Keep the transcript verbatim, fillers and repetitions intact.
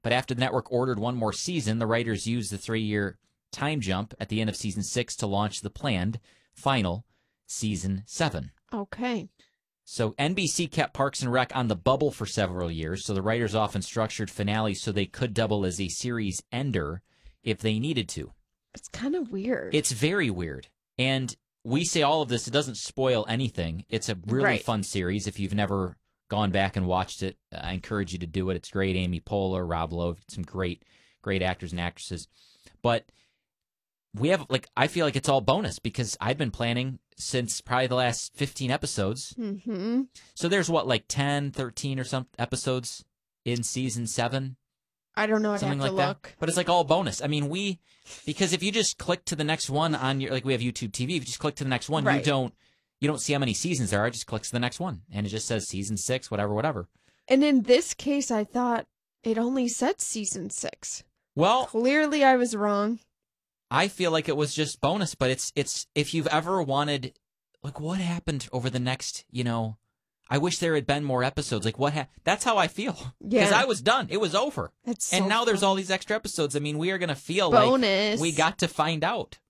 But after the network ordered one more season, the writers used the three-year time jump at the end of season six to launch the planned final season seven. Okay. So N B C kept Parks and Rec on the bubble for several years, so the writers often structured finales so they could double as a series ender if they needed to. It's kind of weird. It's very weird. And we say all of this, it doesn't spoil anything. It's a really Right. fun series. If you've never gone back and watched it, I encourage you to do it. It's great. Amy Poehler, Rob Lowe, some great, great actors and actresses. But we have, like, I feel like it's all bonus because I've been planning since probably the last fifteen episodes. Mm-hmm. So there's what, like ten, thirteen or some episodes in season seven? I don't know. I'd Something have like to that. look. But it's like all bonus. I mean, we, because if you just click to the next one on your, like we have YouTube T V, if you just click to the next one, Right. you don't, you don't see how many seasons there are. It just clicks to the next one. And it just says season six, whatever, whatever. And in this case, I thought it only said season six. Well, Clearly, I was wrong. I feel like it was just bonus, but it's, it's, if you've ever wanted, like, what happened over the next, you know, I wish there had been more episodes. Like, what? Ha- That's how I feel. Because Yeah. I was done. It was over. That's and so now there's fun. all these extra episodes. I mean, we are going to feel Bonus. like we got to find out.